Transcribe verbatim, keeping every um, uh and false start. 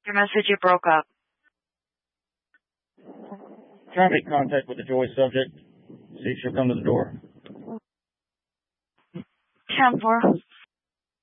Your message, you broke up. Try to make contact with the Joy subject. See if she'll come to the door. ten four.